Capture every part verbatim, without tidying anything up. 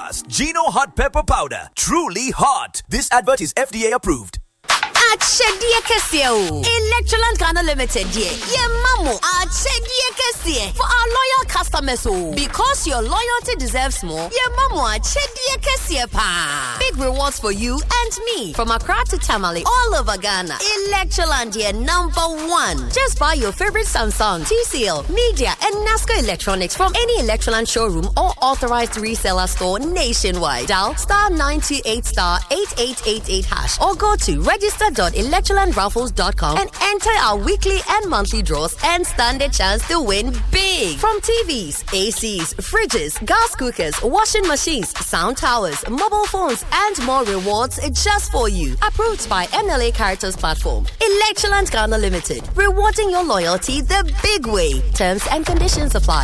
Plus, Gino Hot Pepper Powder. Truly hot. This advert is F D A approved. Achedia Kesio. Electroland Ghana Limited, yeah. Yeah, mamu. Achedia Kesie. For our loyal customers, oh. Because your loyalty deserves more, yeah, mamu. Achedia Kesie pa. Big rewards for you and me. From Accra to Tamale, all over Ghana. Electroland, yeah, number one. Just buy your favorite Samsung, T C L, Media, and Nasco Electronics from any Electroland showroom or authorized reseller store nationwide. Dial star nine two eight star eight eight eight eight hash or go to register dot electroland raffles dot com and enter our weekly and monthly draws and stand a chance to win big. From T Vs, A Cs, fridges, gas cookers, washing machines, sound towers, mobile phones, and more rewards just for you. Approved by N L A Caritas Platform. Electroland Ghana Limited. Rewarding your loyalty the big way. Terms and conditions apply.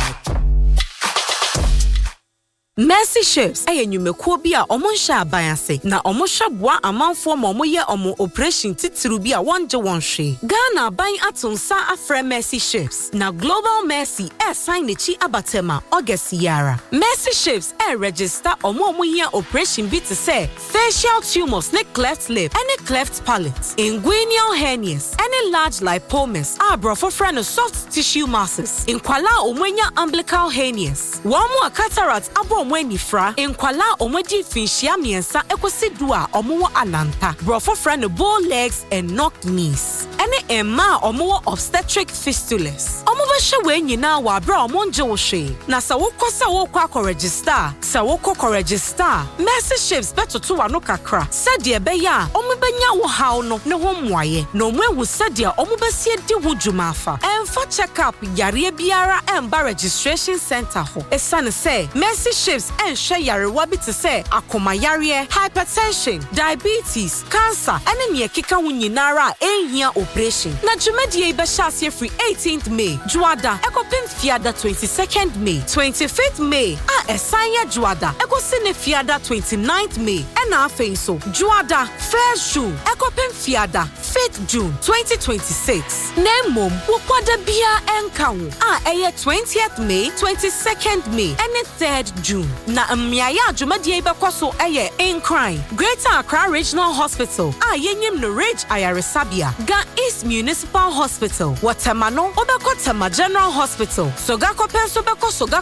Mercy Ships eye nyumekuo bi a omo hya aban na omo hweboa amanfo ma omo ye omo operation titiru bi a wonje wonhwe Ghana ban atonsa afre Mercy Ships na Global Mercy e sign nechi abatema August yara Mercy Ships e register omo omo ye operation bi te say facial tumors ne cleft lip any cleft palate inguinal hernias any large lipomas abrofo fra no soft tissue masses inkwala omwenya umbilical hernias wamu cataract abo Mwenifra, Enkwala Omodi Finchia Miensa Ekosidua Omo Alanta, Brofo friend bow legs and knocked knees. Any Emma Omo obstetric fistulas. Omo Bashawe Nina wa bra Monjoshe. Na Sawoko Sawoko ko register. Sawoko ko register. Mercy Ships beto to anokakra. Sadia beya, Omo benya wo haw no ne ho mwaye. No mwe wo sadia Omo besie di ho dwumafa. Emfa check up yare biara emba registration center ho. Esane say Mercy Ships and share yarewa bi te say akoma yare, hypertension, diabetes, cancer, and ne keka ho nyinara ehia operation. Na dwumadie be hyasie free eighteenth May. Juada ekopim fiada twenty-second May. twenty-fifth May. A esanya Juada ekosine fiada twenty-ninth May. And afei so Juada first June ekopim fiada fifth June twenty twenty-six. Nemom wokwada bia enka ho. A eye twentieth May, twenty-second May, and third June. Na mmiaya adwumadie bekoso eye in crime Greater Accra Regional Hospital a yenyim no Ridge Ayaresabia Ga East Municipal Hospital Watermano Obekotema General Hospital Soga Kopenso Beko Soga